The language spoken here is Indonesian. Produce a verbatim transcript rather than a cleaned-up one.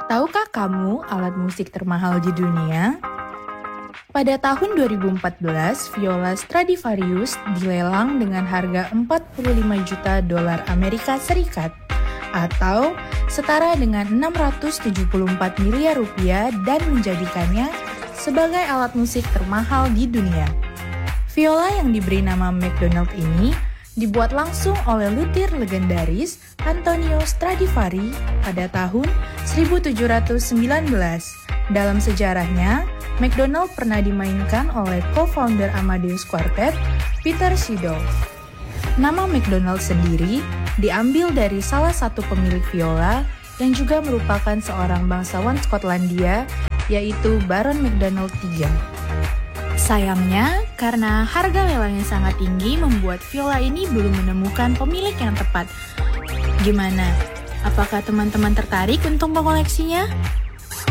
Tahukah kamu alat musik termahal di dunia? Pada tahun dua ribu empat belas, viola Stradivarius dilelang dengan harga empat puluh lima juta dolar Amerika Serikat atau setara dengan enam ratus tujuh puluh empat miliar rupiah dan menjadikannya sebagai alat musik termahal di dunia. Viola yang diberi nama McDonald ini dibuat langsung oleh luthier legendaris Antonio Stradivari pada tahun seribu tujuh ratus sembilan belas. Dalam sejarahnya, McDonald pernah dimainkan oleh co-founder Amadeus Quartet, Peter Siddall. Nama McDonald sendiri diambil dari salah satu pemilik viola yang juga merupakan seorang bangsawan Skotlandia, yaitu Baron McDonald tiga. Sayangnya, karena harga lelangnya sangat tinggi membuat viola ini belum menemukan pemilik yang tepat. Gimana? Apakah teman-teman tertarik untuk mengoleksinya?